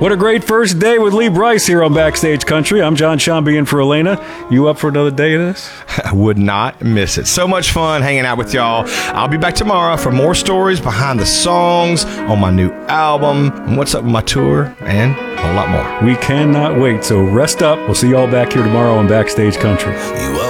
What a great first day with Lee Brice here on Backstage Country. I'm John Shambi in for Elena. You up for another day of this? I would not miss it. So much fun hanging out with y'all. I'll be back tomorrow for more stories behind the songs on my new album, and what's up with my tour, and a whole lot more. We cannot wait. So rest up. We'll see y'all back here tomorrow on Backstage Country. You